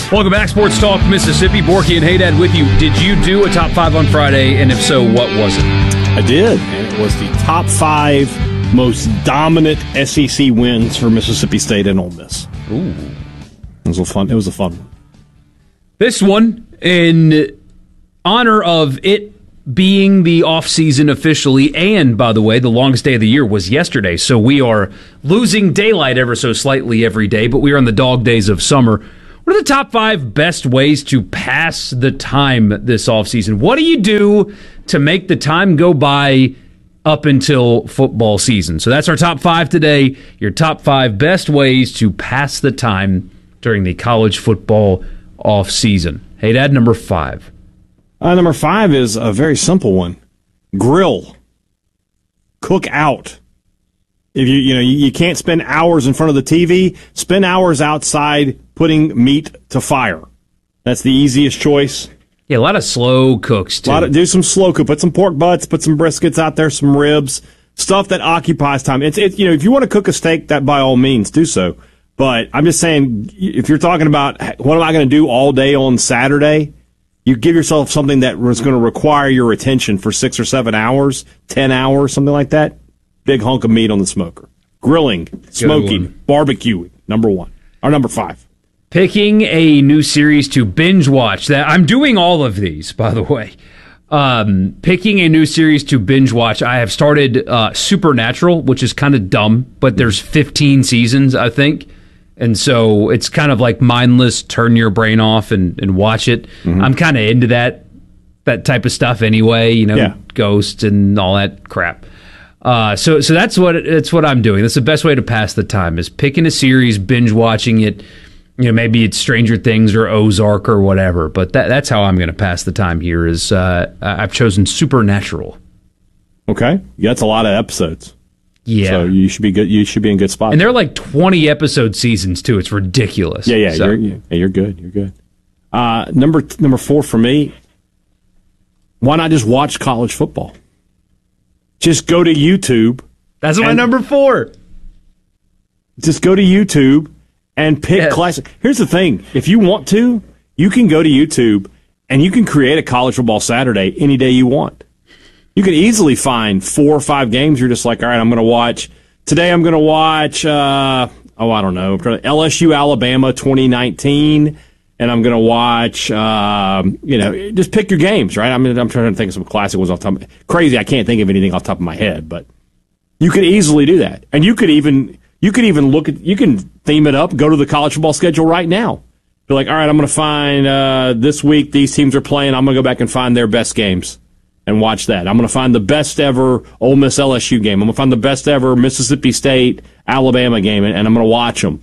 Welcome back, Sports Talk Mississippi. Borky and Haydad with you. Did you do a top 5 on Friday? And if so, what was it? I did. And it was the top 5 most dominant SEC wins for Mississippi State and Ole Miss. Ooh. It was a fun one. This one, in honor of it being the off-season officially, and, by the way, the longest day of the year was yesterday, so we are losing daylight ever so slightly every day, but we are on the dog days of summer. What are the top 5 best ways to pass the time this offseason? What do you do to make the time go by up until football season? So that's our top 5 today, your top 5 best ways to pass the time during the college football offseason. Hey, Dad, number 5. Number 5 is a very simple one. Grill. Cook out. If you can't spend hours in front of the TV, spend hours outside putting meat to fire. That's the easiest choice. Yeah, a lot of slow cooks, too. Do some slow cook. Put some pork butts, put some briskets out there, some ribs, stuff that occupies time. If you want to cook a steak, that by all means do so. But I'm just saying, if you're talking about what am I going to do all day on Saturday, you give yourself something that was going to require your attention for 6 or 7 hours, 10 hours, something like that. Big hunk of meat on the smoker. Grilling, smoking, barbecuing, number 1. Or number 5. Picking a new series to binge watch. I'm doing all of these, by the way. Picking a new series to binge watch. I have started Supernatural, which is kind of dumb, but there's 15 seasons, I think. And so it's kind of like mindless, turn your brain off and watch it. Mm-hmm. I'm kind of into that type of stuff anyway, Ghosts and all that crap. So that's what I'm doing. That's the best way to pass the time, is picking a series, binge watching it. Maybe it's Stranger Things or Ozark or whatever, but that's how I'm going to pass the time here. Is I've chosen Supernatural. Okay, that's a lot of episodes. Yeah, so you should be good. You should be in good spot. And they're like 20 episode seasons too. It's ridiculous. Yeah. So. You're good. You're good. Number 4 for me. Why not just watch college football? Just go to YouTube. That's my number 4. Just go to YouTube and pick classic. Here's the thing. If you want to, you can go to YouTube and you can create a college football Saturday any day you want. You can easily find 4 or 5 games. You're just like, all right, I'm going to watch. Today I'm going to watch, I don't know, LSU Alabama 2019. And I'm going to watch, just pick your games, right? I'm trying to think of some classic ones off the top. Crazy, I can't think of anything off the top of my head, but you could easily do that. And you could even you can theme it up, go to the college football schedule right now. Be like, all right, I'm going to find this week these teams are playing. I'm going to go back and find their best games and watch that. I'm going to find the best ever Ole Miss LSU game. I'm going to find the best ever Mississippi State Alabama game, and I'm going to watch them.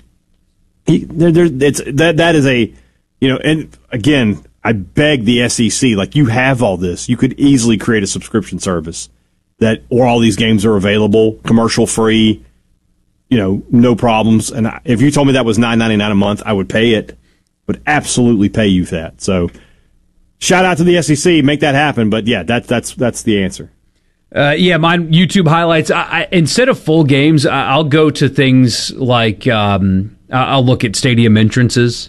That is a, and again, I beg the SEC, like, you have all this. You could easily create a subscription service where all these games are available, commercial free. No problems. And if you told me that was $9.99 a month, I would pay it. Would absolutely pay you for that. So, shout out to the SEC, make that happen. But yeah, that's the answer. Mine YouTube highlights. I instead of full games, I'll go to things like I'll look at stadium entrances.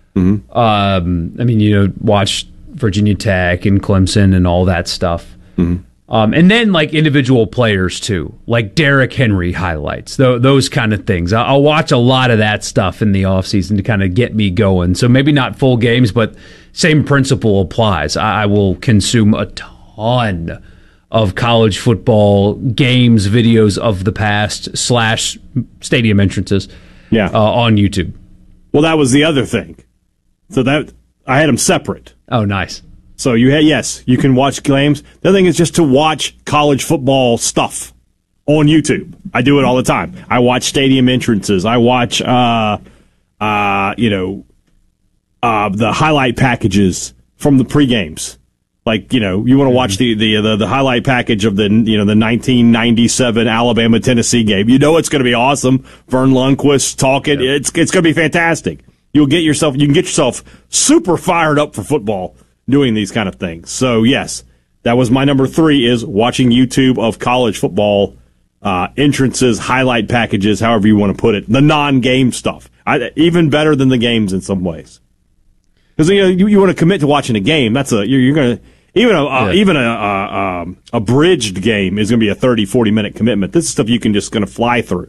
Mm-hmm. Watch Virginia Tech and Clemson and all that stuff. Mm-hmm. And then, like, individual players, too, like Derrick Henry highlights, those kind of things. I'll watch a lot of that stuff in the offseason to kind of get me going. So maybe not full games, but same principle applies. I will consume a ton of college football games, videos of the past / stadium entrances on YouTube. Well, that was the other thing. So that I had them separate. Oh, nice. So you can watch games. The other thing is just to watch college football stuff on YouTube. I do it all the time. I watch stadium entrances. I watch, the highlight packages from the pre-games. Like, you want to watch the highlight package of the 1997 Alabama-Tennessee game. It's going to be awesome. Vern Lundquist talking. Yep. It's going to be fantastic. You can get yourself super fired up for football doing these kind of things. So, yes, that was my number 3, is watching YouTube of college football entrances, highlight packages, however you want to put it. The non-game stuff. Even better than the games in some ways. Because you want to commit to watching a game. You're going to even a abridged game is going to be a 30, 40-minute commitment. This is stuff you can just going to fly through.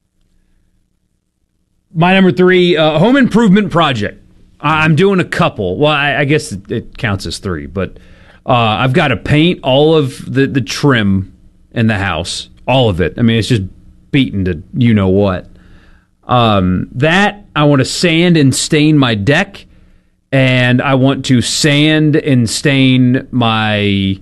My number 3, home improvement project. I'm doing a couple. Well, I guess it counts as 3, but I've got to paint all of the trim in the house, all of it. I mean, it's just beaten to you know what. That I want to sand and stain my deck. And I want to sand and stain my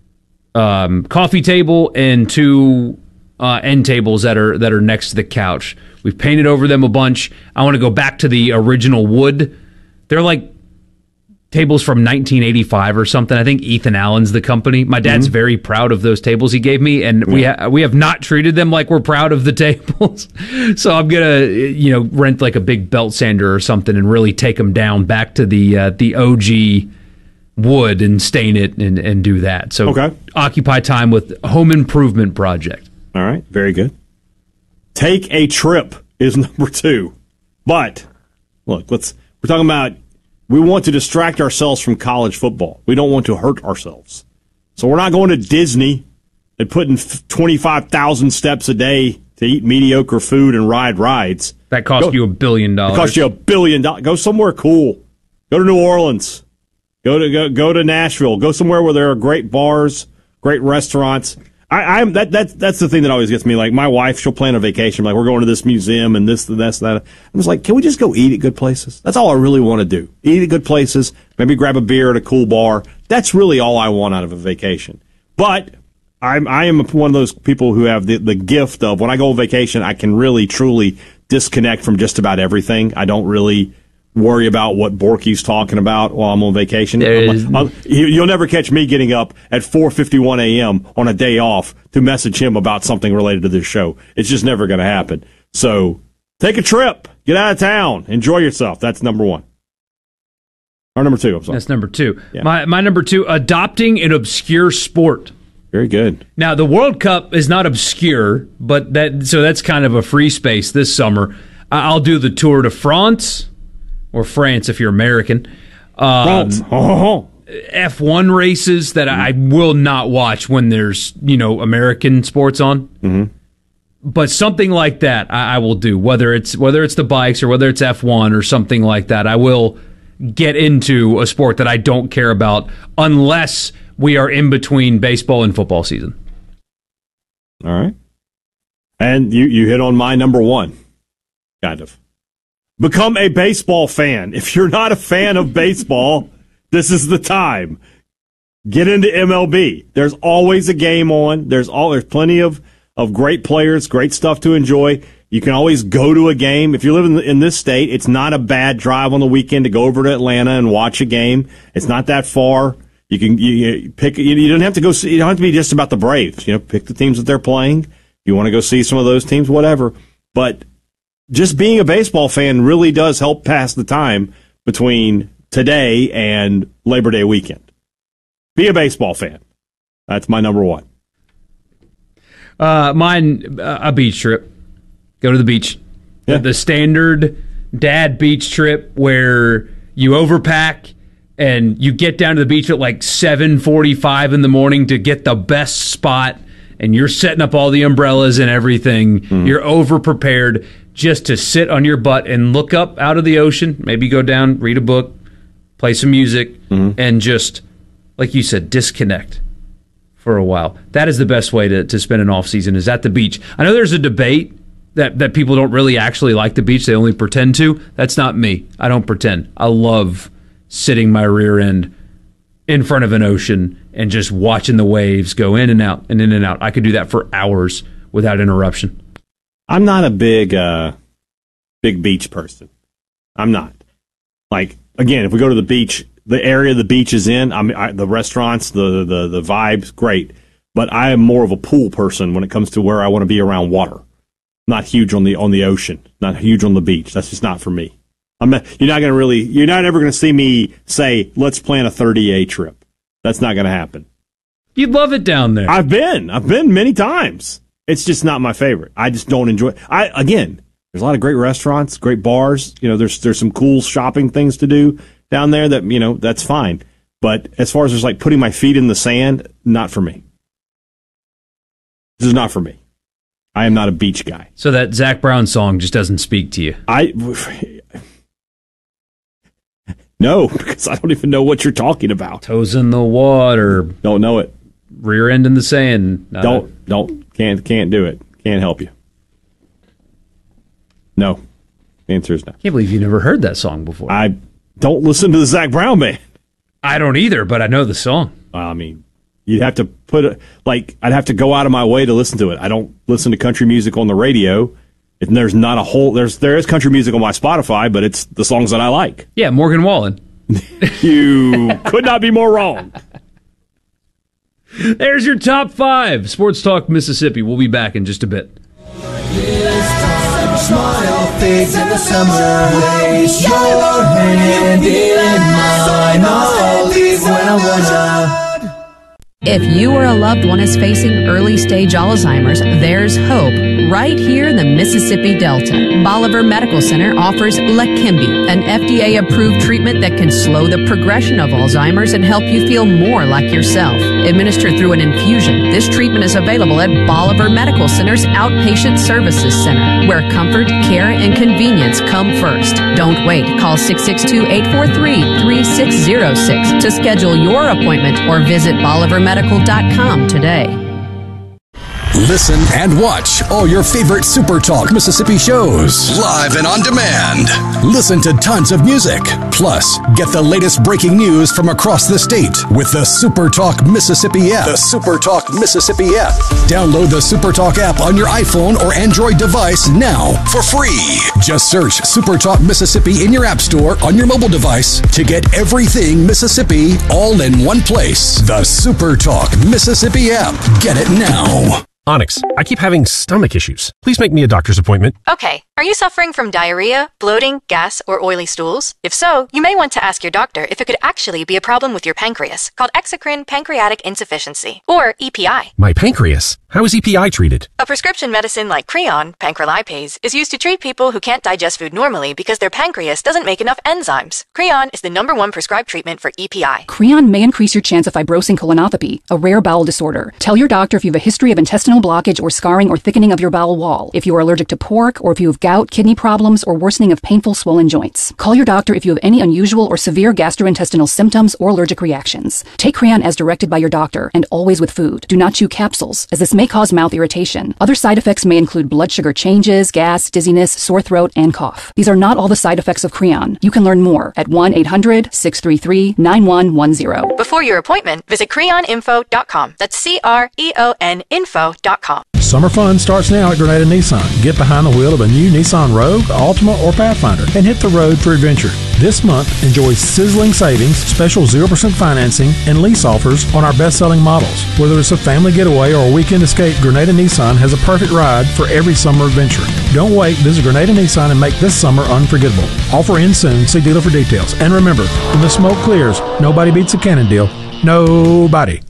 coffee table and 2 end tables that are next to the couch. We've painted over them a bunch. I want to go back to the original wood. They're like tables from 1985 or something. I think Ethan Allen's the company. My dad's very proud of those tables he gave me, and we have not treated them like we're proud of the tables. So I'm gonna rent like a big belt sander or something and really take them down back to the OG wood and stain it and do that. So occupy time with home improvement project. All right, very good. Take a trip is number 2. But look, we're talking about. We want to distract ourselves from college football. We don't want to hurt ourselves. So we're not going to Disney and putting 25,000 steps a day to eat mediocre food and ride rides. That cost you $1 billion. It cost you $1 billion. Go somewhere cool. Go to New Orleans. Go to Nashville. Go somewhere where there are great bars, great restaurants. That's the thing that always gets me. Like my wife, she'll plan a vacation. Like we're going to this museum and this, that. I'm just like, can we just go eat at good places? That's all I really want to do. Eat at good places. Maybe grab a beer at a cool bar. That's really all I want out of a vacation. But I am one of those people who have the gift of when I go on vacation, I can really truly disconnect from just about everything. I don't really worry about what Borky's talking about while I'm on vacation. You'll never catch me getting up at 4:51 a.m. on a day off to message him about something related to this show. It's just never going to happen. So take a trip. Get out of town. Enjoy yourself. That's number 1. Or number 2, I'm sorry. That's number 2. Yeah. My number 2, adopting an obscure sport. Very good. Now, the World Cup is not obscure, but that's kind of a free space this summer. I'll do the Tour de France. Or France, if you're American. F1 races that I will not watch when there's, American sports on. Mm-hmm. But something like that I will do, whether it's the bikes or whether it's F1 or something like that. I will get into a sport that I don't care about unless we are in between baseball and football season. All right. And you hit on my number 1, kind of. Become a baseball fan. If you're not a fan of baseball, this is the time. Get into MLB. There's always a game on. There's plenty of great players, great stuff to enjoy. You can always go to a game. If you live in this state, it's not a bad drive on the weekend to go over to Atlanta and watch a game. It's not that far. You pick. You don't have to go. You don't have to be just about the Braves. Pick the teams that they're playing. You want to go see some of those teams, whatever. But just being a baseball fan really does help pass the time between today and Labor Day weekend. Be a baseball fan. That's my number 1. Mine, a beach trip. Go to the beach. Yeah. The standard dad beach trip where you overpack and you get down to the beach at like 7:45 in the morning to get the best spot, and you're setting up all the umbrellas and everything. Mm. You're over-prepared just to sit on your butt and look up out of the ocean, maybe go down, read a book, play some music, and just, like you said, disconnect for a while. That is the best way to spend an off-season, is at the beach. I know there's a debate that people don't really actually like the beach. They only pretend to. That's not me. I don't pretend. I love sitting my rear end in front of an ocean and just watching the waves go in and out and in and out. I could do that for hours without interruption. I'm not a big beach person. I'm not. Like, again, if we go to the beach, the area the beach is in, the restaurants, the vibes, great. But I am more of a pool person when it comes to where I want to be around water. Not huge on the ocean. Not huge on the beach. That's just not for me. You're not ever going to see me say, let's plan a 30-day trip. That's not going to happen. You'd love it down there. I've been many times. It's just not my favorite. I just don't enjoy it. Again, there's a lot of great restaurants, great bars. There's some cool shopping things to do. down there, that's fine. But as far as just like putting my feet in the sand, not for me. This is not for me. I am not a beach guy. So that Zac Brown song just doesn't speak to you? No, because I don't even know what you're talking about. Toes in the water. Don't know it. Rear end in the sand. Can't do it. Can't help you. No. The answer is no. Can't believe you never heard that song before. I don't listen to the Zac Brown Band. I don't either, but I know the song. I mean, you'd have to I'd have to go out of my way to listen to it. I don't listen to country music on the radio. And there's not a whole, there is country music on my Spotify, but it's the songs that I like. Yeah, Morgan Wallen. You could not be more wrong. There's your top 5. Sports Talk Mississippi. We'll be back in just a bit. Smile fades in the summer. Place your hand in mine. I'll leave when I wanna. If you or a loved one is facing early-stage Alzheimer's, there's hope right here in the Mississippi Delta. Bolivar Medical Center offers Leqembi, an FDA-approved treatment that can slow the progression of Alzheimer's and help you feel more like yourself. Administered through an infusion, this treatment is available at Bolivar Medical Center's Outpatient Services Center, where comfort, care, and convenience come first. Don't wait. Call 662-843-3606 to schedule your appointment or visit bolivarmedical.com today. Listen and watch all your favorite Super Talk Mississippi shows live and on demand. Listen to tons of music. Plus, get the latest breaking news from across the state with the Super Talk Mississippi app. The Super Talk Mississippi app. Download the Super Talk app on your iPhone or Android device now for free. Just search Super Talk Mississippi in your app store on your mobile device to get everything Mississippi all in one place. The Super Talk Mississippi app. Get it now. Onyx, I keep having stomach issues. Please make me a doctor's appointment. Okay. Are you suffering from diarrhea, bloating, gas, or oily stools? If so, you may want to ask your doctor if it could actually be a problem with your pancreas, called exocrine pancreatic insufficiency, or EPI. My pancreas? How is EPI treated? A prescription medicine like Creon, pancrelipase, is used to treat people who can't digest food normally because their pancreas doesn't make enough enzymes. Creon is the #1 prescribed treatment for EPI. Creon may increase your chance of fibrosing colonopathy, a rare bowel disorder. Tell your doctor if you have a history of intestinal blockage or scarring or thickening of your bowel wall, if you are allergic to pork, or if you have gout, kidney problems, or worsening of painful swollen joints. Call your doctor if you have any unusual or severe gastrointestinal symptoms or allergic reactions. Take Creon as directed by your doctor and always with food. Do not chew capsules, as this may cause mouth irritation. Other side effects may include blood sugar changes, gas, dizziness, sore throat, and cough. These are not all the side effects of Creon. You can learn more at 1-800-633-9110. Before your appointment, visit creoninfo.com. That's CREON info.com. Summer fun starts now at Grenada Nissan. Get behind the wheel of a new Nissan Rogue, Altima, or Pathfinder and hit the road for adventure. This month, enjoy sizzling savings, special 0% financing, and lease offers on our best-selling models. Whether it's a family getaway or a weekend escape, Grenada Nissan has a perfect ride for every summer adventure. Don't wait. Visit Grenada Nissan and make this summer unforgettable. Offer ends soon. See dealer for details. And remember, when the smoke clears, nobody beats a Cannon deal. Nobody.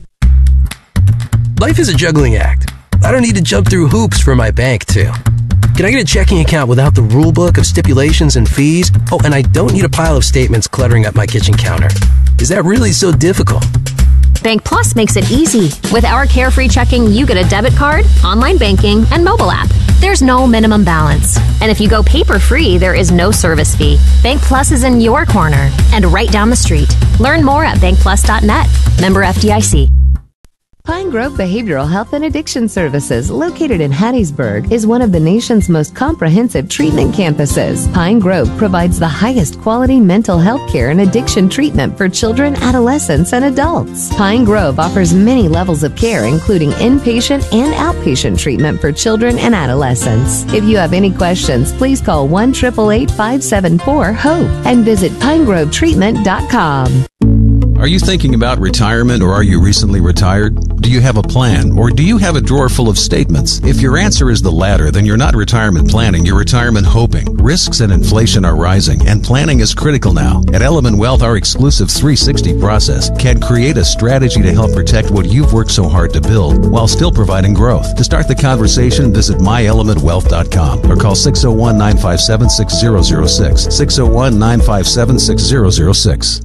Life is a juggling act. I don't need to jump through hoops for my bank, too. Can I get a checking account without the rule book of stipulations and fees? Oh, and I don't need a pile of statements cluttering up my kitchen counter. Is that really so difficult? Bank Plus makes it easy. With our carefree checking, you get a debit card, online banking, and mobile app. There's no minimum balance. And if you go paper-free, there is no service fee. Bank Plus is in your corner and right down the street. Learn more at bankplus.net. Member FDIC. Pine Grove Behavioral Health and Addiction Services, located in Hattiesburg, is one of the nation's most comprehensive treatment campuses. Pine Grove provides the highest quality mental health care and addiction treatment for children, adolescents, and adults. Pine Grove offers many levels of care, including inpatient and outpatient treatment for children and adolescents. If you have any questions, please call 1-888-574-HOPE and visit pinegrovetreatment.com. Are you thinking about retirement, or are you recently retired? Do you have a plan, or do you have a drawer full of statements? If your answer is the latter, then you're not retirement planning, you're retirement hoping. Risks and inflation are rising, and planning is critical now. At Element Wealth, our exclusive 360 process can create a strategy to help protect what you've worked so hard to build while still providing growth. To start the conversation, visit myelementwealth.com or call 601-957-6006. 601-957-6006.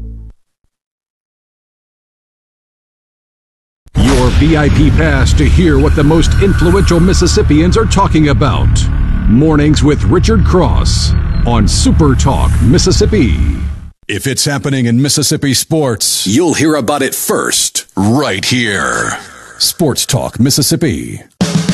Your VIP pass to hear what the most influential Mississippians are talking about. Mornings with Richard Cross on Super Talk Mississippi. If it's happening in Mississippi sports, you'll hear about it first, right here. Sports Talk Mississippi.